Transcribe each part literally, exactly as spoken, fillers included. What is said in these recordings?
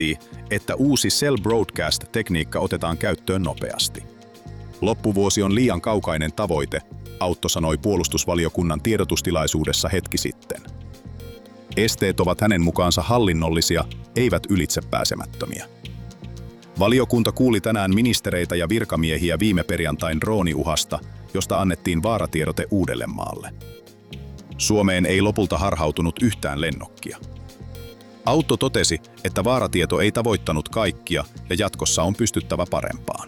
että uusi Cell Broadcast-tekniikka otetaan käyttöön nopeasti. Loppuvuosi on liian kaukainen tavoite, Autto sanoi puolustusvaliokunnan tiedotustilaisuudessa hetki sitten. Esteet ovat hänen mukaansa hallinnollisia, eivät ylitsepääsemättömiä. Valiokunta kuuli tänään ministereitä ja virkamiehiä viime perjantain drooniuhasta, josta annettiin vaaratiedote Uudellemaalle. Suomeen ei lopulta harhautunut yhtään lennokkia. Autto totesi, että vaaratieto ei tavoittanut kaikkia ja jatkossa on pystyttävä parempaan.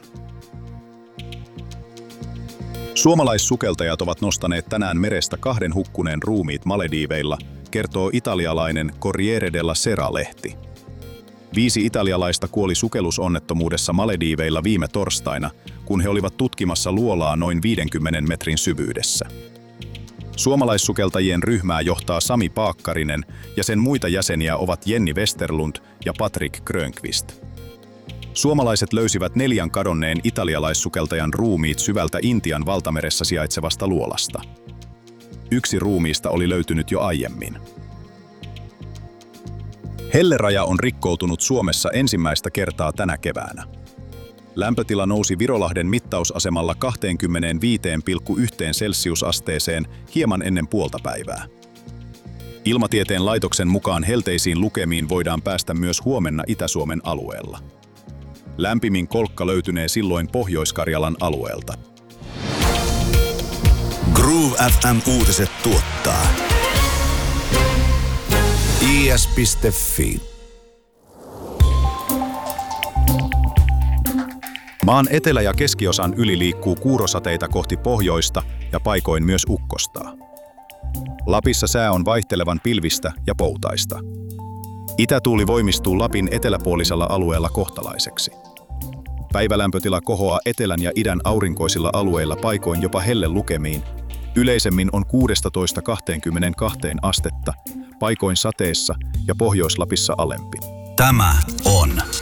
Suomalaissukeltajat ovat nostaneet tänään merestä kahden hukkuneen ruumiit Malediiveilla, kertoo italialainen Corriere della Sera-lehti. Viisi italialaista kuoli sukellusonnettomuudessa Malediiveilla viime torstaina, kun he olivat tutkimassa luolaa noin viidenkymmenen metrin syvyydessä. Suomalaissukeltajien ryhmää johtaa Sami Paakkarinen ja sen muita jäseniä ovat Jenni Westerlund ja Patrick Grönqvist. Suomalaiset löysivät neljän kadonneen italialaissukeltajan ruumiit syvältä Intian valtameressä sijaitsevasta luolasta. Yksi ruumiista oli löytynyt jo aiemmin. Helleraja on rikkoutunut Suomessa ensimmäistä kertaa tänä keväänä. Lämpötila nousi Virolahden mittausasemalla kaksikymmentäviisi pilkku yksi celsiusasteeseen hieman ennen puolta päivää. Ilmatieteen laitoksen mukaan helteisiin lukemiin voidaan päästä myös huomenna Itä-Suomen alueella. Lämpimin kolkka löytynee silloin Pohjois-Karjalan alueelta. Groove F M-uutiset tuottaa i s piste f i. Maan etelä- ja keskiosan yli liikkuu kuurosateita kohti pohjoista ja paikoin myös ukkostaa. Lapissa sää on vaihtelevan pilvistä ja poutaista. Itätuuli voimistuu Lapin eteläpuolisella alueella kohtalaiseksi. Päivälämpötila kohoaa etelän ja idän aurinkoisilla alueilla paikoin jopa hellelukemiin. Yleisemmin on kuusitoista kaksikymmentäkaksi astetta, paikoin sateessa ja Pohjois-Lapissa alempi. Tämä on